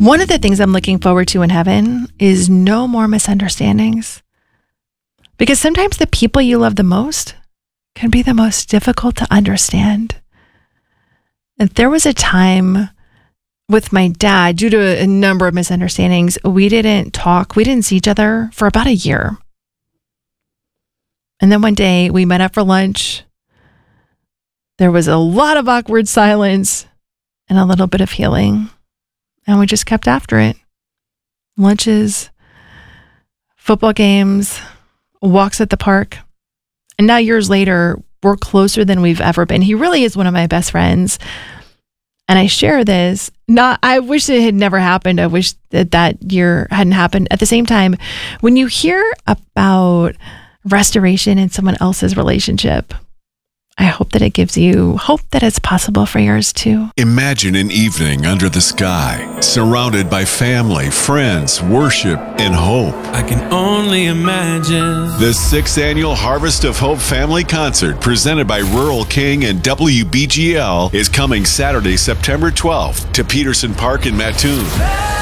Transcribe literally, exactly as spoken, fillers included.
One of the things I'm looking forward to in heaven is no more misunderstandings. Because sometimes the people you love the most can be the most difficult to understand. And there was a time with my dad, due to a number of misunderstandings, we didn't talk, we didn't see each other for about a year. And then one day we met up for lunch. There was a lot of awkward silence and a little bit of healing. And we just kept after it. Lunches, football games, walks at the park. And now years later, we're closer than we've ever been. He really is one of my best friends. And I share this, not, I wish it had never happened. I wish that that year hadn't happened. At the same time, when you hear about restoration in someone else's relationship, I hope that it gives you hope that it's possible for yours too. Imagine an evening under the sky, surrounded by family, friends, worship, and hope. I can only imagine. The sixth annual Harvest of Hope Family Concert, presented by Rural King and W B G L, is coming Saturday, September twelfth to Peterson Park in Mattoon.